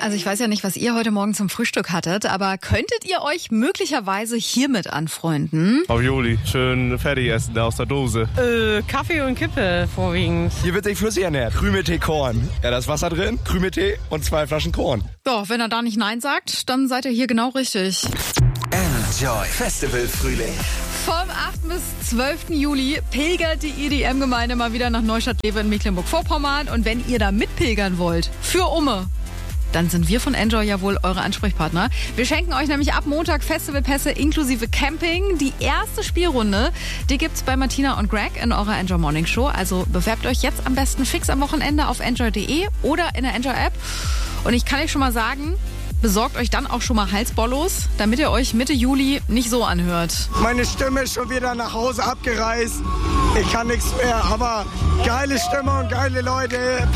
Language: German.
Also ich weiß ja nicht, was ihr heute Morgen zum Frühstück hattet, aber könntet ihr euch möglicherweise hiermit anfreunden? Ravioli, schön fertig essen aus der Dose. Kaffee und Kippe vorwiegend. Hier wird sich flüssig ernährt. Krümeltee Korn. Ja, da ist Wasser drin, Krümeltee und 2 Flaschen Korn. Ja, wenn er da nicht Nein sagt, dann seid ihr hier genau richtig. Enjoy Festival Frühling. Vom 8. bis 12. Juli pilgert die EDM-Gemeinde mal wieder nach Neustadt-Lewe in Mecklenburg-Vorpommern. Und wenn ihr da mitpilgern wollt, für Umme, dann sind wir von Enjoy ja wohl eure Ansprechpartner. Wir schenken euch nämlich ab Montag Festivalpässe inklusive Camping. Die erste Spielrunde, die gibt's bei Martina und Greg in eurer Enjoy Morning Show. Also bewerbt euch jetzt am besten fix am Wochenende auf enjoy.de oder in der Enjoy-App. Und ich kann euch schon mal sagen, besorgt euch dann auch schon mal Halsbollos, damit ihr euch Mitte Juli nicht so anhört. Meine Stimme ist schon wieder nach Hause abgereist. Ich kann nichts mehr, aber geile Stimmung, geile Leute.